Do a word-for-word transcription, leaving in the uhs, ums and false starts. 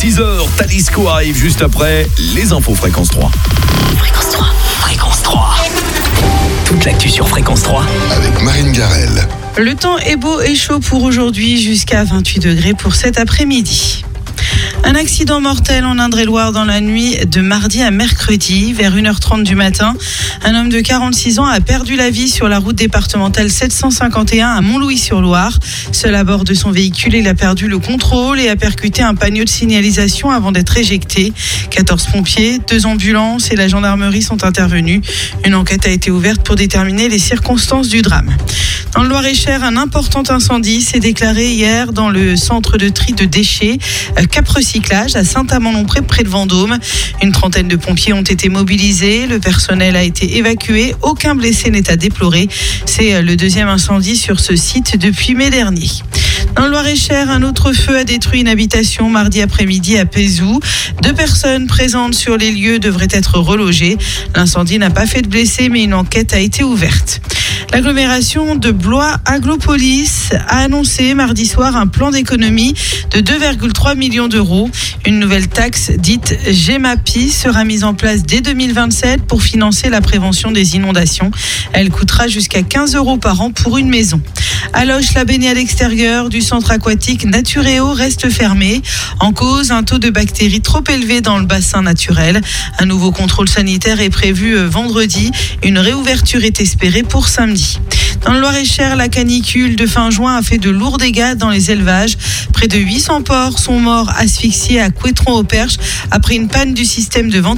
six heures, Talisco arrive juste après les infos Fréquence trois. Fréquence trois, Fréquence trois. Toute l'actu sur Fréquence trois. Avec Marine Garrel. Le temps est beau et chaud pour aujourd'hui, jusqu'à vingt-huit degrés pour cet après-midi. Un accident mortel en Indre-et-Loire dans la nuit de mardi à mercredi, vers une heure trente du matin. Un homme de quarante-six ans a perdu la vie sur la route départementale sept cent cinquante et un à Montlouis-sur-Loire. Seul à bord de son véhicule, il a perdu le contrôle et a percuté un panneau de signalisation avant d'être éjecté. quatorze pompiers, deux ambulances et la gendarmerie sont intervenus. Une enquête a été ouverte pour déterminer les circonstances du drame. Dans le Loir-et-Cher, un important incendie s'est déclaré hier dans le centre de tri de déchets Cap Recyclage à Saint-Amand-Lompré près de Vendôme. Une trentaine de pompiers ont été mobilisés. Le personnel a été évacué. Aucun blessé n'est à déplorer. C'est le deuxième incendie sur ce site depuis mai dernier. Dans le Loir-et-Cher, un autre feu a détruit une habitation mardi après-midi à Pézou. Deux personnes présentes sur les lieux devraient être relogées. L'incendie n'a pas fait de blessés, mais une enquête a été ouverte. L'agglomération de Blois Aglopolis a annoncé mardi soir un plan d'économie de deux virgule trois millions d'euros. Une nouvelle taxe dite Gemapi sera mise en place dès deux mille vingt-sept pour financer la prévention des inondations. Elle coûtera jusqu'à quinze euros par an pour une maison. À Loches, la baignade extérieure du centre aquatique Naturéo reste fermée. En cause, un taux de bactéries trop élevé dans le bassin naturel. Un nouveau contrôle sanitaire est prévu vendredi. Une réouverture est espérée pour samedi. Dans le Loir-et-Cher, la canicule de fin juin a fait de lourds dégâts dans les élevages. Près de huit cents porcs sont morts asphyxiés à Couétron-au-Perche après une panne du système de ventilation.